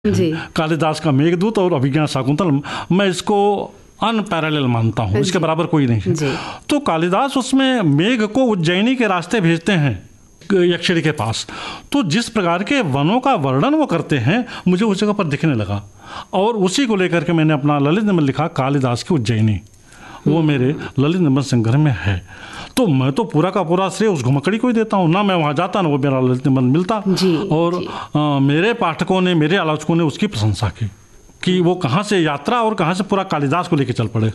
जी। कालिदास का मेघदूत और अभिज्ञान शाकुंतल, मैं इसको अनपैरेलल मानता हूँ, इसके बराबर कोई नहीं है। तो कालिदास उसमें मेघ को उज्जैनी के रास्ते भेजते हैं यक्षिणी के पास, तो जिस प्रकार के वनों का वर्णन वो करते हैं मुझे उस जगह पर दिखने लगा, और उसी को लेकर के मैंने अपना ललित निबंध लिखा कालिदास की उज्जैनी। वो मेरे ललित निबंध संग्रह में है। तो मैं तो पूरा का पूरा श्रेय उस घुमक्कड़ी को ही देता हूँ, ना मैं वहाँ जाता ना वो मेरा ललित निबंध मिलता। और मेरे पाठकों ने, मेरे आलोचकों ने उसकी प्रशंसा की कि वो कहाँ से यात्रा और कहाँ से पूरा कालिदास को लेकर चल पड़े।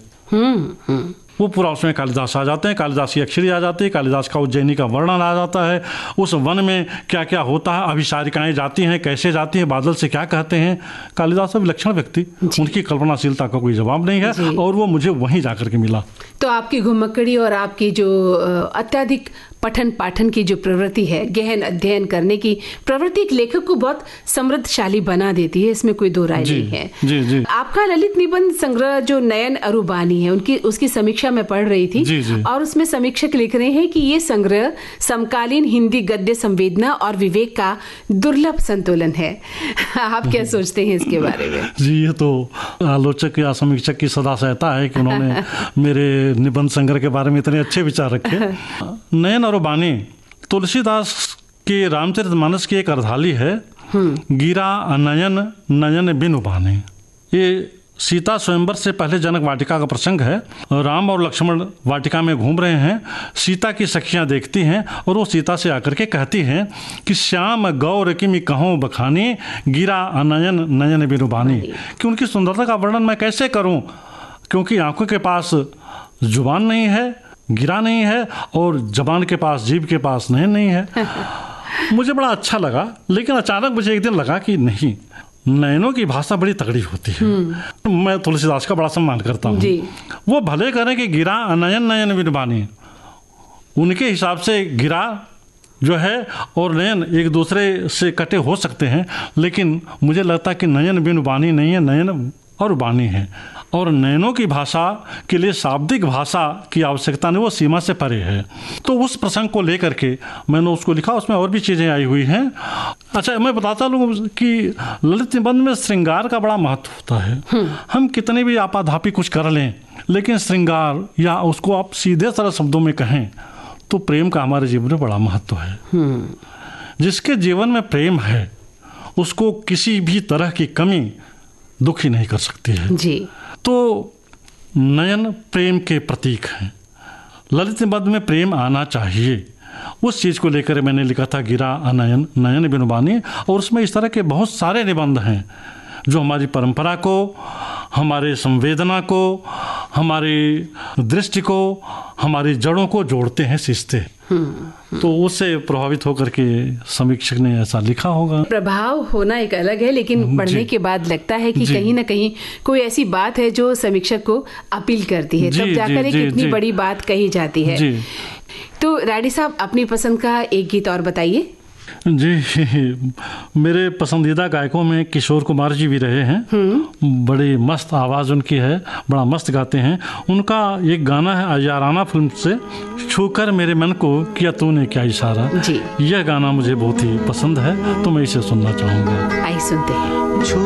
वो पूरा उसमें कालिदास आ जाते हैं, कालिदास की अक्षरी आ जाती है, कालिदास का उज्जैनी का वर्णन आ जाता है, उस वन में क्या क्या होता है, अभिसारिकाएं जाती हैं, कैसे जाती हैं, बादल से क्या कहते हैं। कालिदास विलक्षण व्यक्ति, उनकी कल्पनाशीलता का कोई जवाब नहीं है, और वो मुझे वहीं जाकर के मिला। तो आपकी घुमक्कड़ी और आपकी जो अत्यधिक पठन पाठन की जो प्रवृत्ति है, गहन अध्ययन करने की प्रवृत्ति, एक लेखक को बहुत समृद्धशाली बना देती है, इसमें कोई दो राय नहीं है। जी। आपका ललित निबंध संग्रह जो नयन अरुबानी है, उसकी समीक्षा में पढ़ रही थी। जी। और उसमें समीक्षक लिख रहे हैं कि ये संग्रह समकालीन हिंदी गद्य संवेदना और विवेक का दुर्लभ संतुलन है। आप क्या सोचते हैं इसके बारे में? जी, ये तो आलोचक या समीक्षक की सदा सहता है कि उन्होंने मेरे निबंध संग्रह के बारे में इतने अच्छे विचार रखे। नयन अरुबानी तुलसीदास के रामचरितमानस की एक अर्धाली है, गिरा नयन नयन बिनु बानी। ये सीता स्वयंवर से पहले जनक वाटिका का प्रसंग है। राम और लक्ष्मण वाटिका में घूम रहे हैं, सीता की सखियां देखती हैं और वो सीता से आकर के कहती हैं कि श्याम गौर किमि कहूँ बखानी, गिरा अनयन नयन बिनु बानी। कि उनकी सुंदरता का वर्णन मैं कैसे करूं, क्योंकि आंखों के पास जुबान नहीं है, गिरा नहीं है, और जबान के पास, जीभ के पास नयन नहीं है। मुझे बड़ा अच्छा लगा, लेकिन अचानक मुझे एक दिन लगा कि नहीं, नयनों की भाषा बड़ी तगड़ी होती है। मैं तुलसीदास का बड़ा सम्मान करता हूँ। वो भले करें कि गिरा अनयन नयन बिनु बानी, उनके हिसाब से गिरा जो है और नयन एक दूसरे से कटे हो सकते हैं, लेकिन मुझे लगता है कि नयन बिनु बानी नहीं है, नयन और बानी है। और नयनों की भाषा के लिए शाब्दिक भाषा की आवश्यकता नहीं, वो सीमा से परे है। तो उस प्रसंग को लेकर के मैंने उसको लिखा, उसमें और भी चीज़ें आई हुई हैं। अच्छा, मैं बताता हूँ कि ललित निबंध में श्रृंगार का बड़ा महत्व होता है। हम कितने भी आपाधापी कुछ कर लें, लेकिन श्रृंगार या उसको आप सीधे सरल शब्दों में कहें तो प्रेम का हमारे जीवन में बड़ा महत्व है। जिसके जीवन में प्रेम है उसको किसी भी तरह की कमी दुखी नहीं कर सकती है। जी। तो नयन प्रेम के प्रतीक हैं। ललित निबंध में प्रेम आना चाहिए, उस चीज़ को लेकर मैंने लिखा था गिरा अनयन नयन बिनु बानी। और उसमें इस तरह के बहुत सारे निबंध हैं जो हमारी परंपरा को, हमारे संवेदना को, हमारी दृष्टि को, हमारी जड़ों को जोड़ते हैं, सींचते। तो उससे प्रभावित होकर के समीक्षक ने ऐसा लिखा होगा। प्रभाव होना एक अलग है, लेकिन पढ़ने के बाद लगता है कि कहीं ना कहीं कोई ऐसी बात है जो समीक्षक को अपील करती है, तब जाकर एक इतनी बड़ी बात कही जाती है। तो राडी साहब, अपनी पसंद का एक गीत और बताइए। जी, मेरे पसंदीदा गायकों में किशोर कुमार जी भी रहे हैं। बड़ी मस्त आवाज़ उनकी है, बड़ा मस्त गाते हैं। उनका एक गाना है अयाराना फिल्म से, छूकर मेरे मन को किया तूने क्या इशारा। यह गाना मुझे बहुत ही पसंद है, तो मैं इसे सुनना चाहूँगा। आइए सुनते हैं।